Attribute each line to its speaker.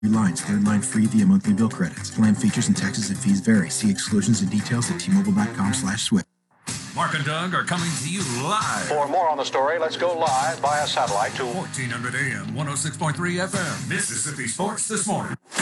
Speaker 1: lines, third line free via monthly bill credits. Plan features and taxes and fees vary. See exclusions and details at tmobile.com/switch.
Speaker 2: Mark and Doug are coming to you live.
Speaker 3: For more on the story, let's go live via satellite to
Speaker 2: 1400 AM, 106.3 FM, Mississippi Sports This Morning.